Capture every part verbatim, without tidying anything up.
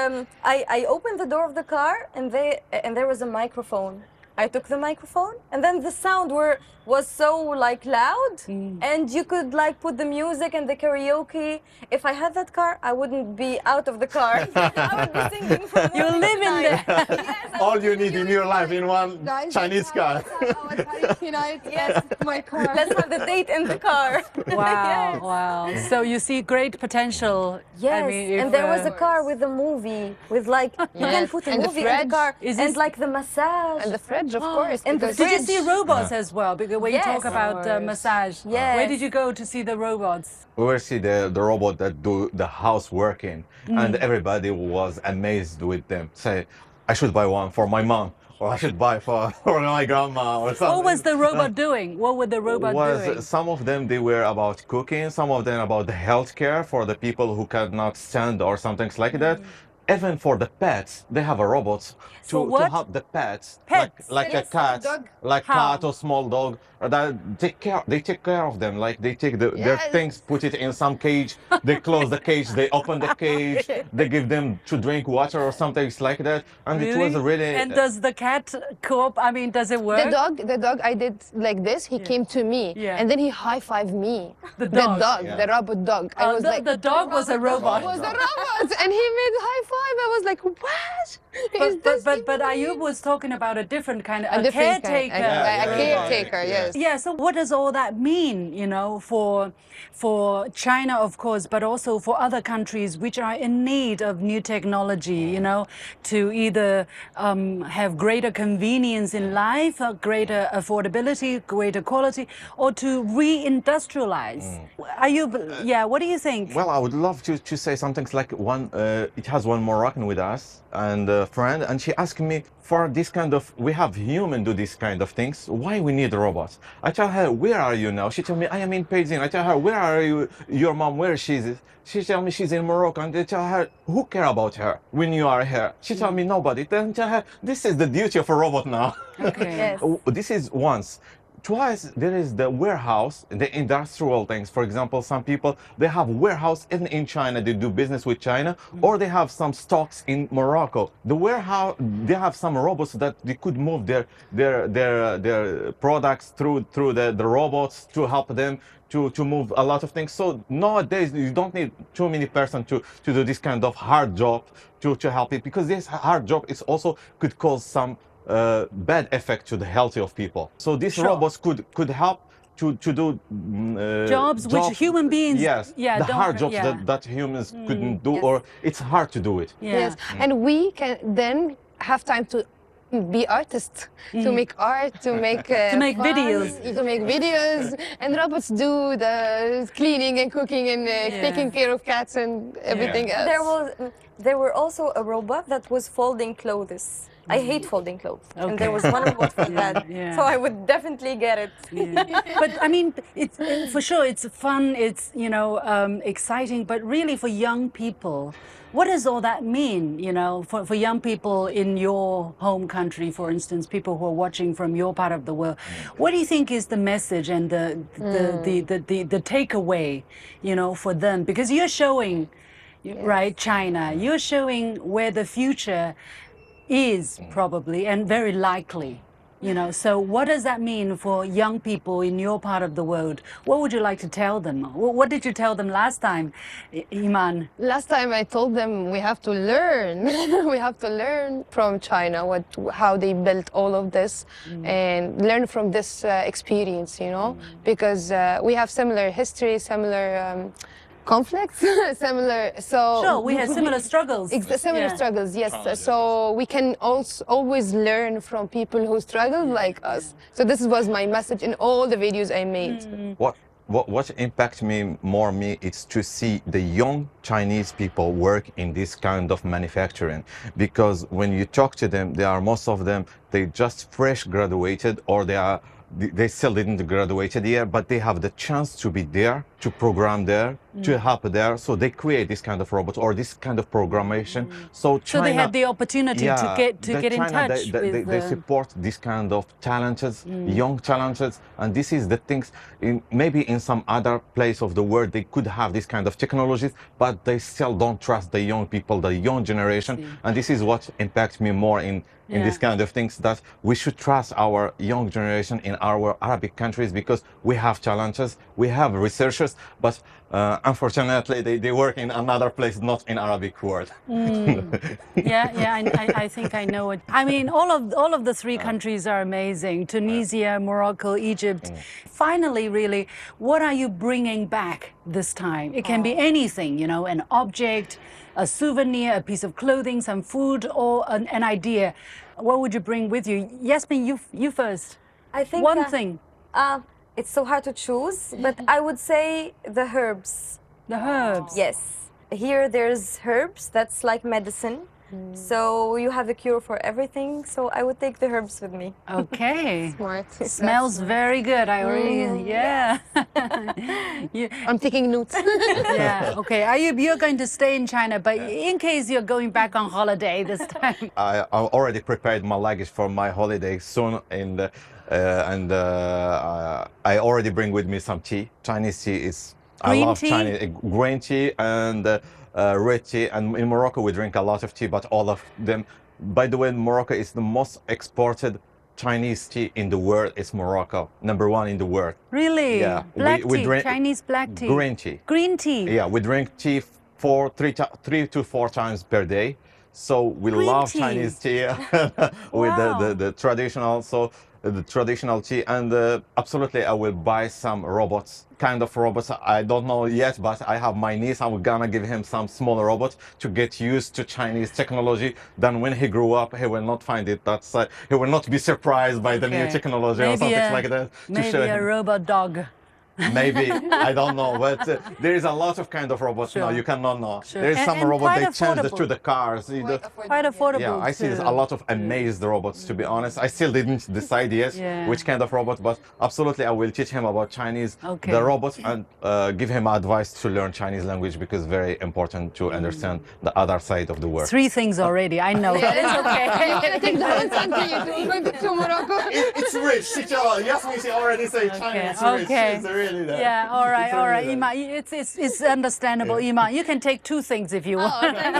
um, I, I opened the door of the car, and they and there was a microphone. I took the microphone, and then the sound were was so like loud, Mm. and you could like put the music and the karaoke. If I had that car, I wouldn't be out of the car. I would be singing from You morning live to in night. there. Yes, I All would you be need in doing your it. life in one Guys, Chinese let's car. have- let's have our karaoke night. Yes. My car. Let's have the date in the car. Wow, Yes. wow. So you see great potential. Yes, I mean, if, and there was uh, a car with a movie, with like, you can Yes, put a and the movie in the fridge. car, Is and this- like the massage. And the fridge, of course. And the because- Did you fridge. see robots as well? Because when Yes. you talk about uh, course. massage, Yes. where did you go to see the robots? We will see the, the robot that do the houseworking, and everybody was amazed with them. Say, I should buy one for my mom, or I should buy for, for my grandma, or something. What was the robot doing? What were the robot was doing? some of them they were about cooking, some of them about the healthcare for the people who cannot stand or something like that. Even for the pets, they have a robots to, For to what? help the pets, Pets? like, like Yes, a cat, dog. like How? cat or small dog. Or that take care. They take care of them. Like they take the, their Yes. things, put it in some cage. They close the cage. They open the cage. They give them to drink water or something like that. And it was really. And does the cat cope? I mean, does it work? The dog, the dog, I did like this. He came to me, Yeah. and then he high fived me. The dog. Yeah. the robot dog. I Oh, was the, like, the dog was a robot. was the robot, and he made high five. I was like, what? Is But, but, this but, but human Ayub was talking about a different kind of A a different kind, caretaker. a, a- a Yeah, caretaker, yeah. yes. Yeah, so what does all that mean, you know, for for China, of course, but also for other countries which are in need of new technology, you know, to either um, have greater convenience in life, uh, greater affordability, greater quality, or to re-industrialize? Are you, yeah, what do you think? Well, I would love to, to say something like one. Uh, it has one Moroccan with us and a friend, and she asked me for this kind of. We have human do this kind of things. Why we need robots? I tell her, where are you now? She tell me, I am in Beijing. I tell her, where are you? Your mom, where she is? She tell me she's in Morocco, and they tell her, who care about her when you are here? She tell me nobody. Then tell her, this is the duty of a robot now. Okay. Yes. This is once. Twice there is the warehouse, the industrial things. For example, some people they have warehouse even in China. They do business with China, or they have some stocks in Morocco. The warehouse they have some robots that they could move their their their their products through through the, the robots to help them to to move a lot of things. So nowadays you don't need too many person to to do this kind of hard job to to help it, because this hard job is also could cause some uh, bad effect to the health of people. So these Sure. robots could could help to to do mm, uh, Jobs which human beings, yes, yeah, the don't- hard jobs yeah. that, that humans couldn't do, yes. or it's hard to do it. Yeah. Yes, and we can then have time to be artists, to make art, to make uh, To make fun, videos. to make videos, and robots do the cleaning and cooking and uh, taking care of cats and everything else. There was, there were also a robot that was folding clothes. I hate folding clothes, and Okay. there was one robot for that. yeah. So I would definitely get it. Yeah. But I mean, it's it- for sure it's fun. It's you know um, exciting. But really, for young people, what does all that mean? You know, for for young people in your home country, for instance, people who are watching from your part of the world, what do you think is the message and the the the the, the, the takeaway, you know, for them? Because you're showing, right, China. You're showing where the future is probably and very likely. You know, so what does that mean for young people in your part of the world? What would you like to tell them? Wh- What did you tell them last time, I- Iman? Last time I told them we have to learn. We have to learn from China what how they built all of this and learn from this uh, experience, you know, because uh, we have similar history, similar um, conflicts, similar. So Sure, we had similar struggles. Ex- similar Yeah. struggles, yes. So we can also always learn from people who struggled like us. So this was my message in all the videos I made. What what what impacts me more me is to see the young Chinese people work in this kind of manufacturing, because when you talk to them, they are most of them they just fresh graduated, or they are they still didn't graduated yet, but they have the chance to be there to program there, to help there. So they create this kind of robots or this kind of programmation. So China, So they had the opportunity to get to the get in China, touch they, they, with they, they the- support this kind of challenges, young challenges, and this is the things. In maybe in some other place of the world they could have this kind of technologies, but they still don't trust the young people, the young generation, See. and this is what impacts me more in in Yeah. this kind of things, that we should trust our young generation in our Arabic countries because we have challenges, we have researchers, but uh, unfortunately they, they work in another place, not in Arabic world. Yeah, yeah, I, I, I think I know it. I mean, all of all of the three countries are amazing: Tunisia, Morocco, Egypt. Finally, really, what are you bringing back this time? It can be anything, you know, an object, a souvenir, a piece of clothing, some food, or an, an idea. What would you bring with you? Yasmin, you you first. I think One uh, thing, Uh, it's so hard to choose, but I would say the herbs. the herbs. Yes. Here there's herbs that's like medicine. So you have a cure for everything. So I would take the herbs with me. Okay. Smart. Smells very good. I already, yeah. You- I'm taking notes. yeah. Okay. Ayub, you're going to stay in China, but in case you're going back on holiday this time. I, I already prepared my luggage for my holiday soon, and uh, and uh, I already bring with me some tea. Chinese tea is Green I love tea? Chinese uh, green tea and uh, uh, red tea. And in Morocco we drink a lot of tea, but all of them. By the way, Morocco is the most exported Chinese tea in the world. It's Morocco, number one in the world. Really? Yeah, we- Black we tea, drink Chinese black tea. Green tea. Green tea. Yeah, we drink tea four, three, ti- three to four times per day. So we Green love tea. Chinese tea with Wow. the, the, the traditional, so uh, the traditional tea. And uh, absolutely, I will buy some robots, kind of robots. I don't know yet, but I have my niece. I'm gonna give him some small robots to get used to Chinese technology. Then when he grew up, he will not find it. That's uh, he will not be surprised by the new Okay. technology or Maybe something a- like that. To Maybe show a him. robot dog. Maybe I don't know, but uh, there is a lot of kind of robots now. Sure. You cannot know. Sure. There is And- some and robot quite they change it affordable. to the cars. You know. Quite affordable. Yeah, I see too. a lot of amazed robots. To be honest, I still didn't decide yet Yeah. which kind of robot, but absolutely I will teach him about Chinese, Okay. the robots, and uh, give him advice to learn Chinese language because very important to understand the other side of the world. Three things already. I know. Yeah. It's okay. You want to take the notes until you do going to Morocco? It, it's rich. She, Yasmin, she already say Chinese. Okay. okay. She's really there. Yeah. All right. It's All really right. there. Ima, it's it's it's understandable. Ima, you can take two things if you want.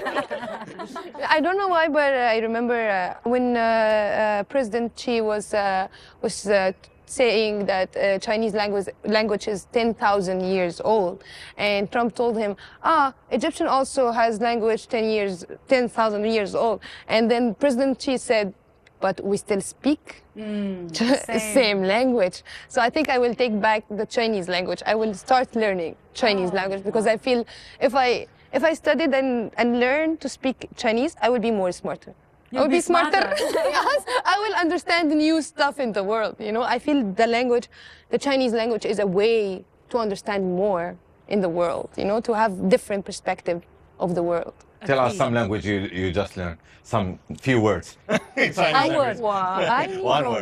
I don't know why, but I remember uh, when uh, uh, President Xi was uh, was uh, saying that uh, Chinese language language is ten thousand years old, and Trump told him, "Ah, Egyptian also has language ten years, ten thousand years old," and then President Xi said, "But we still speak." same. Same language. So I think I will take back the Chinese language. I will start learning Chinese language because I feel if I if I studied and, and learn to speak Chinese, I will be more smarter. I You'll will be be smarter. smarter. Yes, I will understand new stuff in the world. You know, I feel the language, the Chinese language is a way to understand more in the world. You know, to have different perspective of the world. Tell us some language you, you just learned. Some few words. In Chinese I language. would. One word.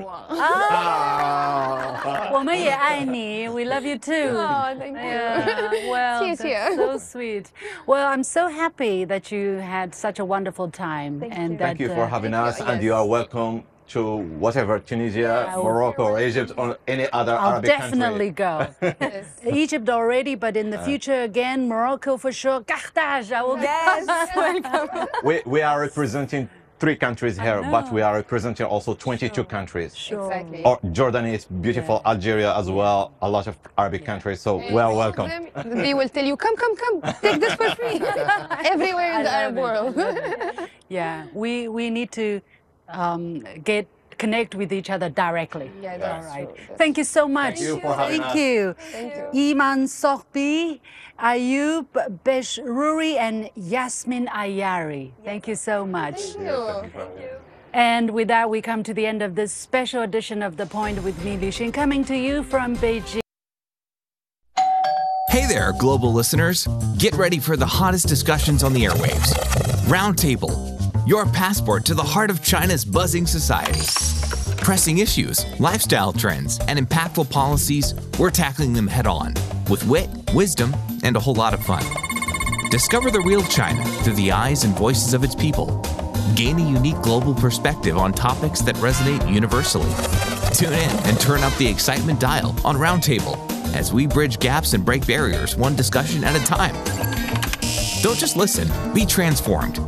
Ah. 我们也爱你. We love you too. Oh, thank you. Yeah, well, Cheers, that's yeah. so sweet. Well, I'm so happy that you had such a wonderful time. Thank and you. that, Thank you for uh, having Thank us, you, and yes. you are welcome to whatever Tunisia, Yeah, Morocco, or Egypt, or any other I'll Arabic definitely country. go. Egypt already, but in the future again, Morocco for sure. Carthage, I will go. Yes, welcome. we, we are representing three countries here, but we are representing also twenty-two countries. Sure. Exactly. Or Jordan is beautiful, Algeria as well, a lot of Arabic countries, so we are welcome. Them, they will tell you, come, come, come, take this for free. Everywhere in the I Arab love world. it. Yeah, we we need to um, get connect with each other directly. Yeah, All that's right. true. That's Thank you so much. you for having Thank us. you. Thank you. Iman Sohbi, Ayub Beshruri, and Yasmin Ayari. Thank you so much. Thank you. And with that, we come to the end of this special edition of The Point with me, Li Xin, coming to you from Beijing. Hey there, global listeners. Get ready for the hottest discussions on the airwaves. Roundtable, your passport to the heart of China's buzzing society. Pressing issues, lifestyle trends, and impactful policies, we're tackling them head on. with wit, wisdom, and a whole lot of fun. Discover the real China through the eyes and voices of its people. Gain a unique global perspective on topics that resonate universally. Tune in and turn up the excitement dial on Roundtable as we bridge gaps and break barriers one discussion at a time. Don't just listen, be transformed.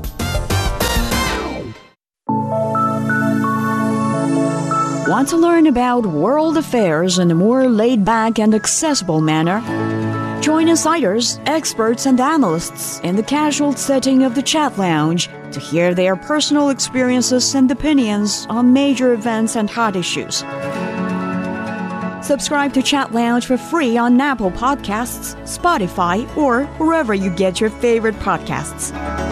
Want to learn about world affairs in a more laid-back and accessible manner? Join insiders, experts, and analysts in the casual setting of the Chat Lounge to hear their personal experiences and opinions on major events and hot issues. Subscribe to Chat Lounge for free on Apple Podcasts, Spotify, or wherever you get your favorite podcasts.